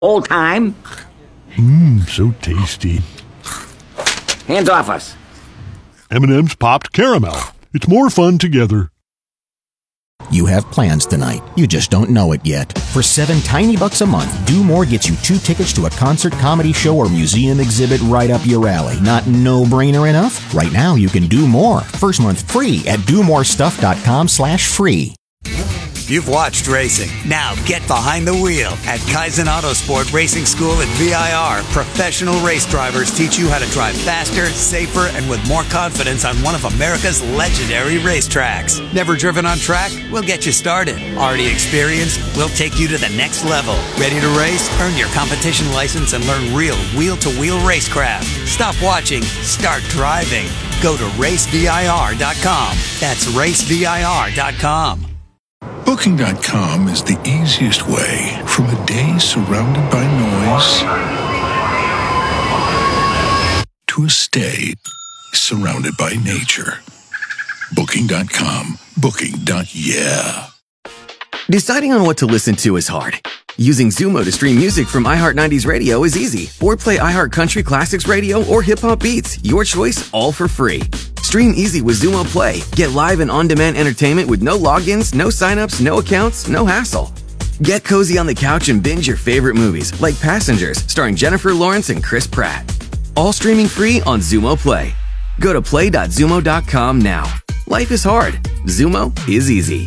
Old time. So tasty. Hands off us. M&M's popped caramel. It's more fun together. You have plans tonight. You just don't know it yet. For $7 a month, Do More gets you 2 tickets to a concert, comedy show, or museum exhibit right up your alley. Not no-brainer enough? Right now, you can do more. First month free at domorestuff.com/free. You've watched racing. Now get behind the wheel at Kaizen Autosport Racing School at VIR. Professional race drivers teach you how to drive faster, safer, and with more confidence on one of America's legendary racetracks. Never driven on track? We'll get you started. Already experienced? We'll take you to the next level. Ready to race? Earn your competition license and learn real wheel-to-wheel racecraft. Stop watching. Start driving. Go to racevir.com. That's racevir.com. Booking.com is the easiest way from a day surrounded by noise to a stay surrounded by nature. Booking.com. Booking.yeah. Deciding on what to listen to is hard. Using Xumo to stream music from iHeart 90s Radio is easy. Or play iHeart Country Classics Radio or Hip Hop Beats. Your choice, all for free. Stream easy with Xumo Play. Get live and on-demand entertainment with no logins, no signups, no accounts, no hassle. Get cozy on the couch and binge your favorite movies, like Passengers, starring Jennifer Lawrence and Chris Pratt. All streaming free on Xumo Play. Go to play.xumo.com now. Life is hard. Xumo is easy.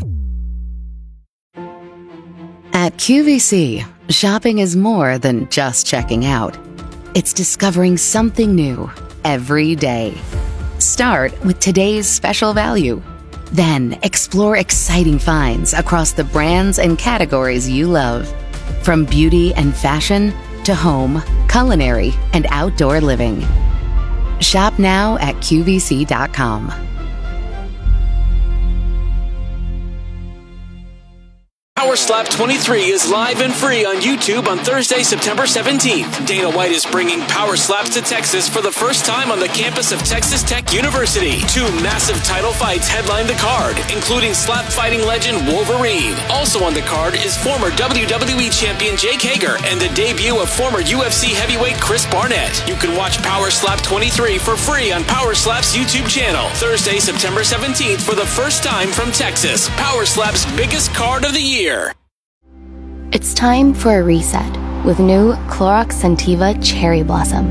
At QVC, shopping is more than just checking out. It's discovering something new every day. Start with today's special value. Then explore exciting finds across the brands and categories you love. From beauty and fashion to home, culinary, and outdoor living. Shop now at QVC.com. Power Slap 23 is live and free on YouTube on Thursday, September 17th. Dana White is bringing Power Slaps to Texas for the first time on the campus of Texas Tech University. 2 massive title fights headline the card, including slap fighting legend Wolverine. Also on the card is former WWE champion Jake Hager and the debut of former UFC heavyweight Chris Barnett. You can watch Power Slap 23 for free on Power Slap's YouTube channel. Thursday, September 17th for the first time from Texas. Power Slap's biggest card of the year. It's time for a reset with new Clorox Scentiva Cherry Blossom.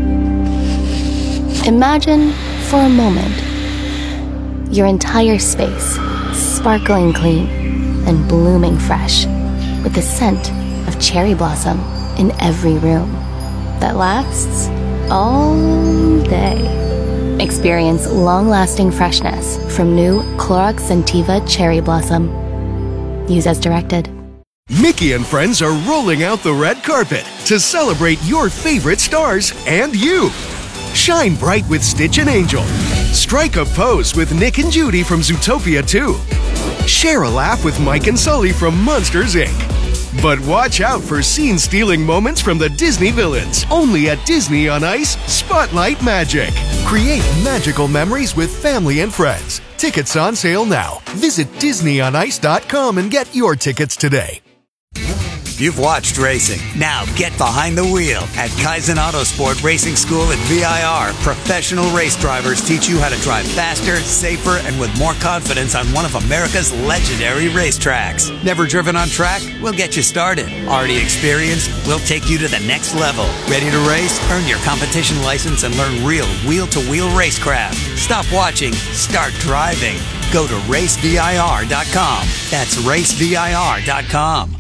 Imagine, for a moment, your entire space sparkling clean and blooming fresh with the scent of cherry blossom in every room that lasts all day. Experience long-lasting freshness from new Clorox Scentiva Cherry Blossom. Use as directed. Mickey and friends are rolling out the red carpet to celebrate your favorite stars and you. Shine bright with Stitch and Angel. Strike a pose with Nick and Judy from Zootopia 2. Share a laugh with Mike and Sully from Monsters, Inc. But watch out for scene-stealing moments from the Disney villains. Only at Disney on Ice, Spotlight Magic. Create magical memories with family and friends. Tickets on sale now. Visit DisneyOnIce.com and get your tickets today. You've watched racing. Now get behind the wheel at Kaizen Autosport Racing School at VIR. Professional race drivers teach you how to drive faster, safer, and with more confidence on one of America's legendary racetracks. Never driven on track? We'll get you started. Already experienced? We'll take you to the next level. Ready to race? Earn your competition license and learn real wheel-to-wheel racecraft. Stop watching. Start driving. Go to racevir.com. That's racevir.com.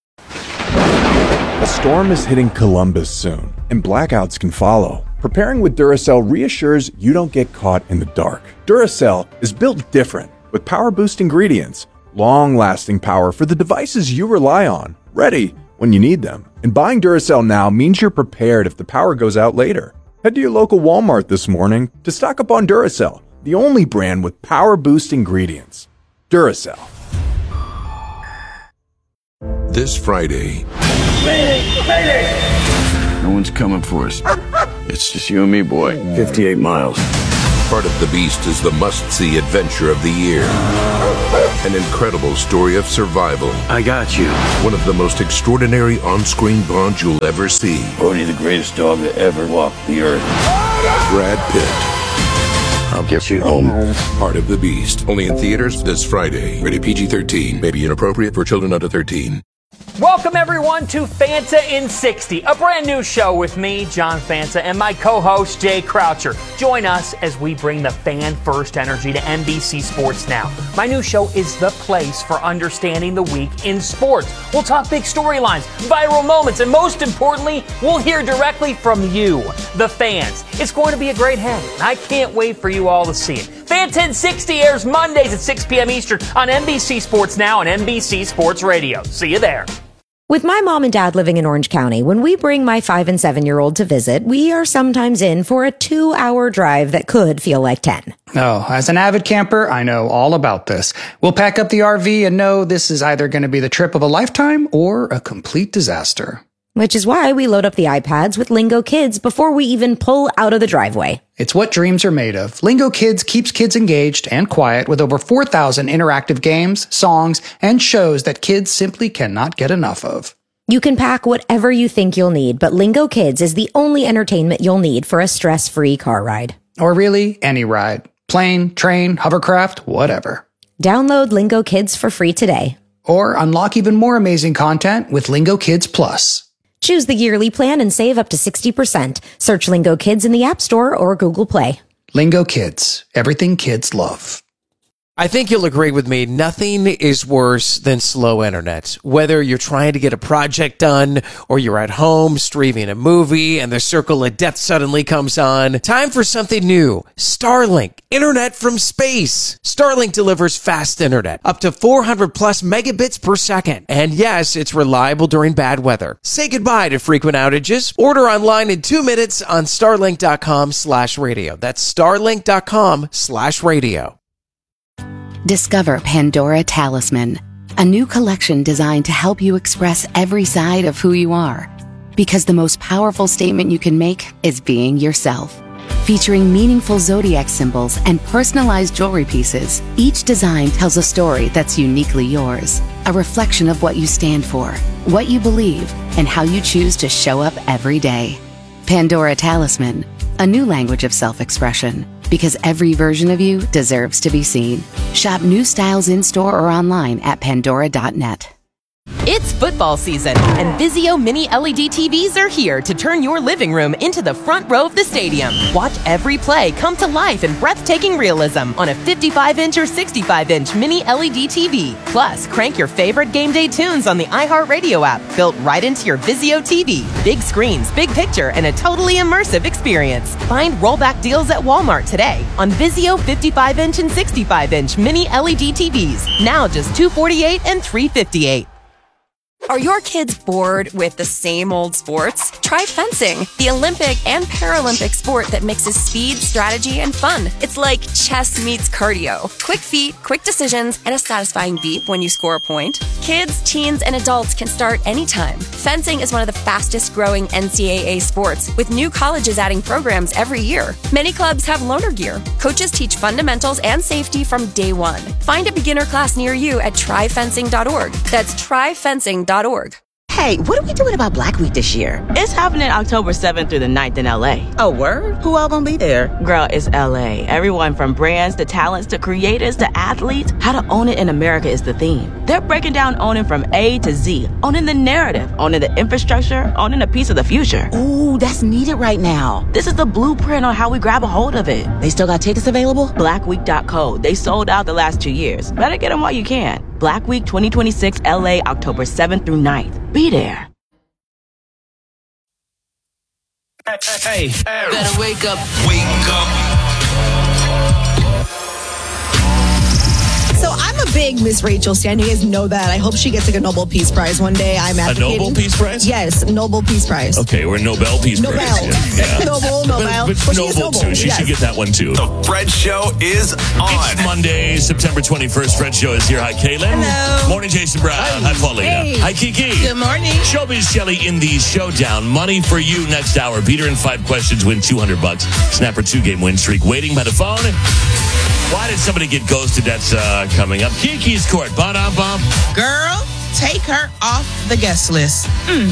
A storm is hitting Columbus soon, and blackouts can follow. Preparing with Duracell reassures you don't get caught in the dark. Duracell is built different, with power-boost ingredients, long-lasting power for the devices you rely on, ready when you need them. And buying Duracell now means you're prepared if the power goes out later. Head to your local Walmart this morning to stock up on Duracell, the only brand with power-boost ingredients. Duracell. This Friday... No one's coming for us. It's just you and me, boy. 58 miles. Part of the Beast is the must-see adventure of the year. An incredible story of survival. I got you. One of the most extraordinary on-screen Bonds you'll ever see. Odie, the greatest dog to ever walk the earth. Brad Pitt. I'll get you home. Heart of the Beast. Only in theaters this Friday. Rated PG-13. May be inappropriate for children under 13. Welcome, everyone, to Fanta in 60, a brand new show with me, John Fanta, and my co-host, Jay Croucher. Join us as we bring the fan-first energy to NBC Sports Now. My new show is the place for understanding the week in sports. We'll talk big storylines, viral moments, and most importantly, we'll hear directly from you, the fans. It's going to be a great hang, and I can't wait for you all to see it. Fanta in 60 airs Mondays at 6 p.m. Eastern on NBC Sports Now and NBC Sports Radio. See you there. With my mom and dad living in Orange County, when we bring my 5 and 7-year-old to visit, we are sometimes in for a 2-hour drive that could feel like 10. Oh, as an avid camper, I know all about this. We'll pack up the RV and know this is either going to be the trip of a lifetime or a complete disaster. Which is why we load up the iPads with Lingo Kids before we even pull out of the driveway. It's what dreams are made of. Lingo Kids keeps kids engaged and quiet with over 4,000 interactive games, songs, and shows that kids simply cannot get enough of. You can pack whatever you think you'll need, but Lingo Kids is the only entertainment you'll need for a stress-free car ride. Or really, any ride. Plane, train, hovercraft, whatever. Download Lingo Kids for free today. Or unlock even more amazing content with Lingo Kids Plus. Choose the yearly plan and save up to 60%. Search Lingo Kids in the App Store or Google Play. Lingo Kids. Everything kids love. I think you'll agree with me. Nothing is worse than slow internet. Whether you're trying to get a project done or you're at home streaming a movie and the circle of death suddenly comes on. Time for something new. Starlink. Internet from space. Starlink delivers fast internet. Up to 400 plus megabits per second. And yes, it's reliable during bad weather. Say goodbye to frequent outages. Order online in 2 minutes on starlink.com/radio. That's starlink.com/radio. Discover Pandora Talisman, a new collection designed to help you express every side of who you are. Because the most powerful statement you can make is being yourself. Featuring meaningful zodiac symbols and personalized jewelry pieces, each design tells a story that's uniquely yours. A reflection of what you stand for, what you believe, and how you choose to show up every day. Pandora Talisman, a new language of self-expression. Because every version of you deserves to be seen. Shop new styles in-store or online at pandora.net. It's football season, and Vizio Mini LED TVs are here to turn your living room into the front row of the stadium. Watch every play come to life in breathtaking realism on a 55-inch or 65-inch Mini LED TV. Plus, crank your favorite game day tunes on the iHeartRadio app, built right into your Vizio TV. Big screens, big picture, and a totally immersive experience. Find rollback deals at Walmart today on Vizio 55-inch and 65-inch Mini LED TVs. Now just $248 and $358. Are your kids bored with the same old sports? Try fencing, the Olympic and Paralympic sport that mixes speed, strategy, and fun. It's like chess meets cardio. Quick feet, quick decisions, and a satisfying beep when you score a point. Kids, teens, and adults can start anytime. Fencing is one of the fastest growing NCAA sports, with new colleges adding programs every year. Many clubs have loaner gear. Coaches teach fundamentals and safety from day one. Find a beginner class near you at tryfencing.org. That's tryfencing.org. Hey, what are we doing about Black Week this year? It's happening October 7th through the 9th in LA. Oh, word? Who all gonna be there? Girl, it's LA. Everyone from brands to talents to creators to athletes. How to own it in America is the theme. They're breaking down owning from A to Z. Owning the narrative, owning the infrastructure, owning a piece of the future. Ooh, that's needed right now. This is the blueprint on how we grab a hold of it. They still got tickets available? Blackweek.co. They sold out the last 2 years. Better get them while you can. Black Week 2026 LA, October 7th through 9th. Be there. Hey, better wake up. Wake up. So I'm a big Miss Rachel stan. You guys know that. I hope she gets like a Nobel Peace Prize one day. I'm advocating. A Nobel Peace Prize? Yes, Nobel Peace Prize. Okay, or Nobel Peace Prize. Yeah. Nobel. But Noble too. She should get that one too. The Fred Show is on. It's Monday, September 21st. Fred Show is here. Hi, Kaylin. Hello. Morning, Jason Brown. Hi, Paulina. Hey. Hi, Kiki. Good morning. Showbiz Shelly in the showdown. Money for you next hour. Peter in 5 questions win $200. Snapper 2-game win streak waiting by the phone. Why did somebody get ghosted? That's coming up. Kiki's Court. Ba-dum-bum. Girl, take her off the guest list.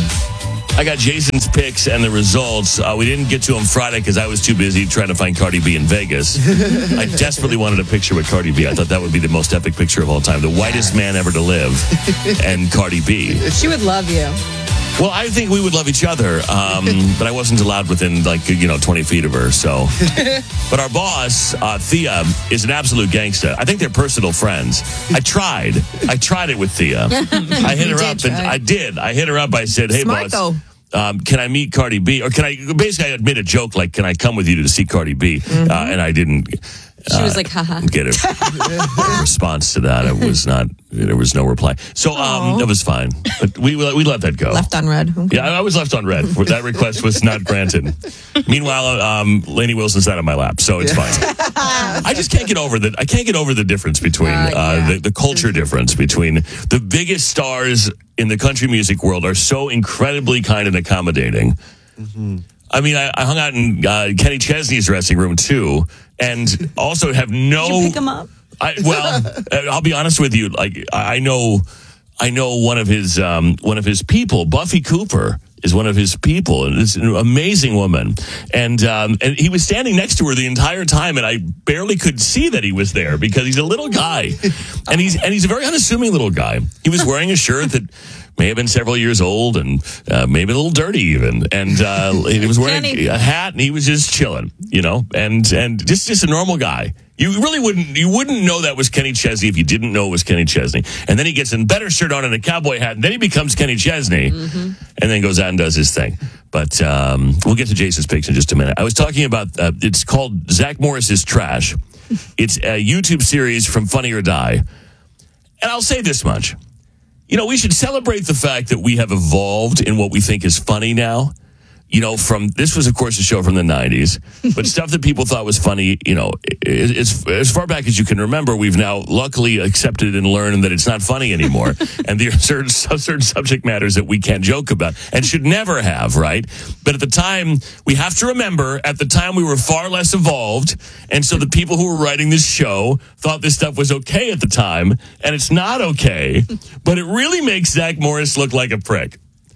I got Jason's picks and the results. We didn't get to them Friday because I was too busy trying to find Cardi B in Vegas. I desperately wanted a picture with Cardi B. I thought that would be the most epic picture of all time. The whitest man ever to live and Cardi B. She would love you. Well, I think we would love each other, but I wasn't allowed within 20 feet of her. So, but our boss, Thea, is an absolute gangster. I think they're personal friends. I tried it with Thea. I hit her up, and I did. I hit her up. I said, "Hey, Smart, boss, can I meet Cardi B? Or can I?" Basically, I made a joke like, "Can I come with you to see Cardi B?" And I didn't. She was like, haha. Get a response to that. It was not. There was no reply. So that was fine. But we let that go. Left on red. Okay. Yeah, I was left on red. That request was not granted. Meanwhile, Lainey Wilson sat on my lap, so it's fine. I just can't get over that. I can't get over the difference between the culture difference between the biggest stars in the country music world are so incredibly kind and accommodating. Mm-hmm. I mean, I hung out in Kenny Chesney's dressing room too, and also have no. Did you pick him up? I'll be honest with you. Like I know one of his people, Buffy Cooper, is one of his people, and it's an amazing woman. And he was standing next to her the entire time, and I barely could see that he was there because he's a little guy, and he's a very unassuming little guy. He was wearing a shirt that may have been several years old and maybe a little dirty even. And he was wearing a hat and he was just chilling, and just a normal guy. You really wouldn't know that was Kenny Chesney if you didn't know it was Kenny Chesney. And then he gets a better shirt on and a cowboy hat, and then he becomes Kenny Chesney, and then goes out and does his thing. But we'll get to Jason's picks in just a minute. I was talking about, it's called Zach Morris's Trash. It's a YouTube series from Funny or Die. And I'll say this much. We should celebrate the fact that we have evolved in what we think is funny now. This was, of course, a show from the 90s, but stuff that people thought was funny, as far back as you can remember, we've now luckily accepted and learned that it's not funny anymore. And there are certain subject matters that we can't joke about and should never have, right? But at the time, we have to remember, at the time we were far less evolved. And so the people who were writing this show thought this stuff was okay at the time, and it's not okay. But it really makes Zach Morris look like a prick.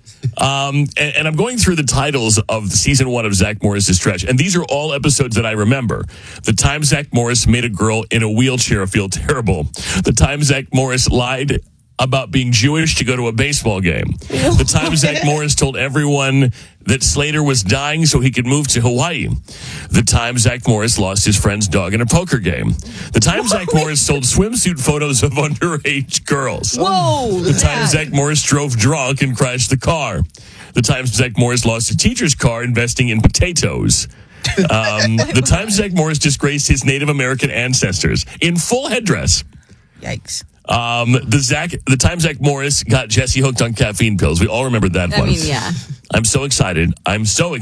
And I'm going through the titles of season 1 of Zach Morris's Trash, and these are all episodes that I remember. The time Zach Morris made a girl in a wheelchair feel terrible. The time Zach Morris lied about being Jewish to go to a baseball game. The time Zach Morris told everyone that Slater was dying so he could move to Hawaii. The time Zach Morris lost his friend's dog in a poker game. The time Zach Morris sold swimsuit photos of underage girls. Whoa! The time Zach Morris drove drunk and crashed the car. The time Zach Morris lost a teacher's car investing in potatoes. The time Zach Morris disgraced his Native American ancestors in full headdress. Yikes. The time Zach Morris got Jesse hooked on caffeine pills. We all remember that one. I mean, yeah. I'm so excited. I'm so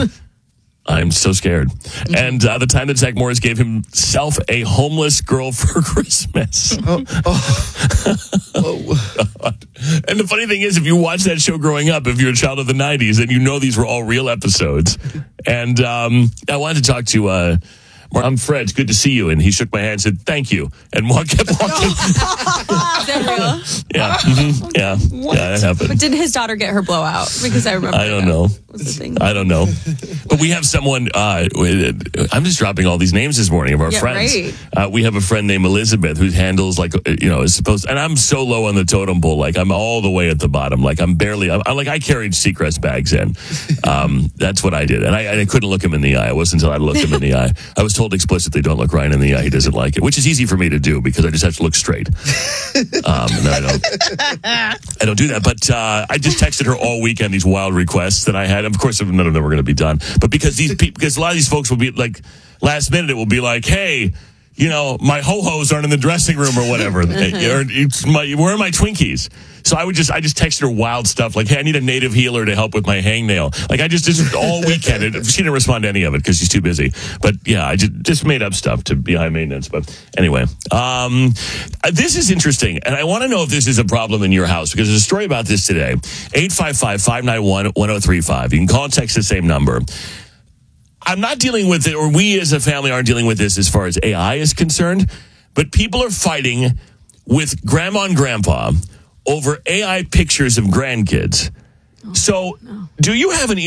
scared. And the time that Zach Morris gave himself a homeless girl for Christmas. And the funny thing is, if you watch that show growing up, if you're a child of the 90s, then you know these were all real episodes. And I wanted to talk to I'm Fred. It's good to see you. And he shook my hand and said, thank you. And kept walking. Is that real? Yeah. Mm-hmm. Yeah. What? Yeah, that happened. But did his daughter get her blowout? Because I remember. I don't know. Was the thing. I don't know. But we have someone, I'm just dropping all these names this morning of our friends. Right. We have a friend named Elizabeth who handles is supposed, and I'm so low on the totem pole. Like I'm all the way at the bottom. Like I'm I carried Seacrest bags in. That's what I did. And I couldn't look him in the eye. It wasn't until I looked him in the eye. I was told explicitly, don't look Ryan in the eye. He doesn't like it, which is easy for me to do because I just have to look straight. And I don't do that. But I just texted her all weekend these wild requests that I had. Of course, none of them were going to be done. But because a lot of these folks will be like, last minute, it will be like, hey, my ho-hos aren't in the dressing room or whatever. Or where are my Twinkies? So I just texted her wild stuff like, hey, I need a native healer to help with my hangnail. Like I just all weekend. She didn't respond to any of it because she's too busy. But yeah, I just made up stuff to be high maintenance. But anyway, this is interesting. And I want to know if this is a problem in your house because there's a story about this today. 855-591-1035. You can call and text the same number. I'm not dealing with it, or we as a family aren't dealing with this as far as AI is concerned, but people are fighting with grandma and grandpa over AI pictures of grandkids. So do you have an